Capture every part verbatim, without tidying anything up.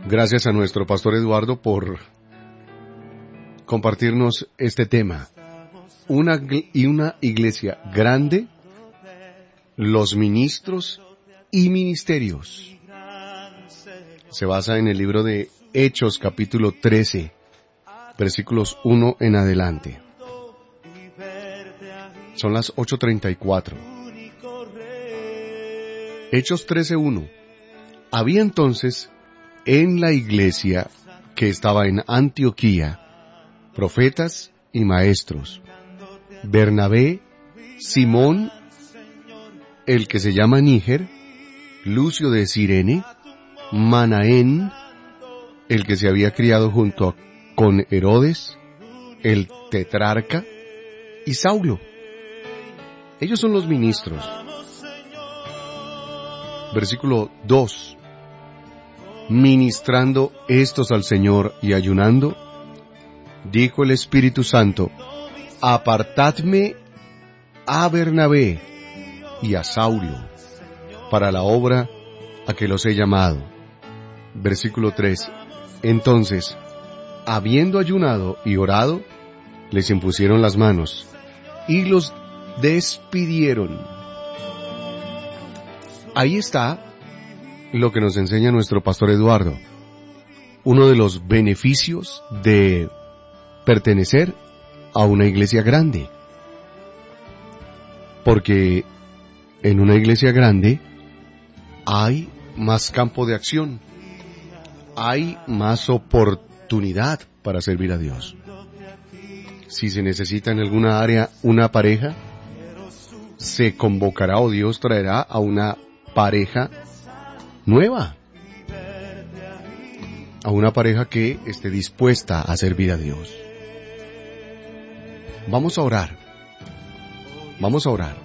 Gracias a nuestro pastor Eduardo por compartirnos este tema. Una y una iglesia grande, los ministros y ministerios. Se basa en el libro de Hechos, capítulo trece, versículos uno en adelante. Son las ocho treinta y cuatro. Hechos trece uno. Había entonces en la iglesia que estaba en Antioquía profetas y maestros: Bernabé, Simón, el que se llama Níger, Lucio de Cirene, Manaén, el que se había criado junto a, con Herodes, el tetrarca, y Saulo. Ellos son los ministros. Versículo dos. Ministrando estos al Señor y ayunando, dijo el Espíritu Santo: apartadme a Bernabé y a Saulo para la obra a que los he llamado. Versículo tres. Entonces, habiendo ayunado y orado, les impusieron las manos y los despidieron. Ahí está lo que nos enseña nuestro pastor Eduardo. Uno de los beneficios de pertenecer a una iglesia grande. Porque en una iglesia grande hay más campo de acción. Hay más oportunidad para servir a Dios. Si se necesita en alguna área una pareja, se convocará o Dios traerá a una pareja nueva, a una pareja que esté dispuesta a servir a Dios. Vamos a orar, vamos a orar.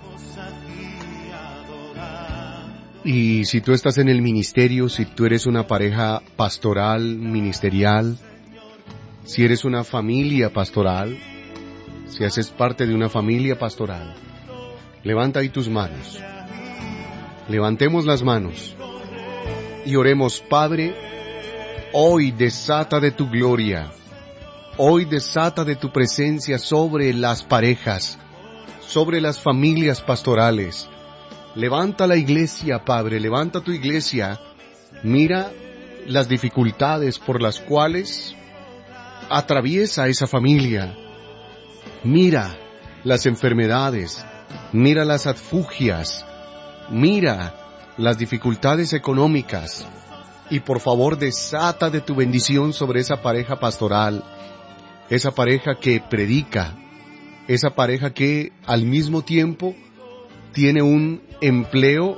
Y si tú estás en el ministerio, si tú eres una pareja pastoral, ministerial, si eres una familia pastoral, si haces parte de una familia pastoral, levanta ahí tus manos. Levantemos las manos y oremos. Padre, hoy desata de tu gloria, hoy desata de tu presencia sobre las parejas, sobre las familias pastorales. Levanta la iglesia, Padre, levanta tu iglesia. Mira las dificultades por las cuales atraviesa esa familia. Mira las enfermedades, mira las adfugias, mira las dificultades económicas, y por favor desata de tu bendición sobre esa pareja pastoral, esa pareja que predica, esa pareja que al mismo tiempo tiene un empleo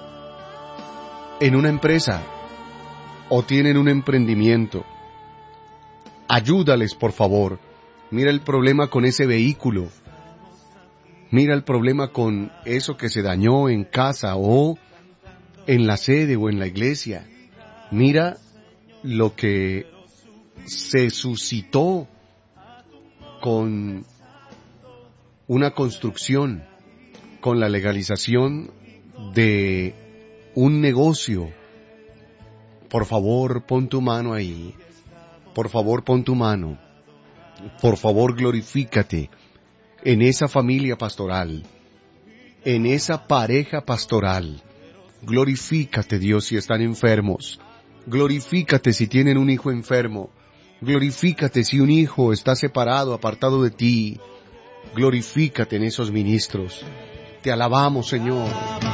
en una empresa o tienen un emprendimiento. Ayúdales, por favor. Mira el problema con ese vehículo. Mira el problema con eso que se dañó en casa o en la sede o en la iglesia. Mira lo que se suscitó con una construcción, con la legalización de un negocio. Por favor, pon tu mano ahí. Por favor, pon tu mano. Por favor, glorifícate en esa familia pastoral, en esa pareja pastoral. Glorifícate, Dios, si están enfermos. Glorifícate si tienen un hijo enfermo. Glorifícate si un hijo está separado, apartado de ti. Glorifícate en esos ministros. Te alabamos, Señor.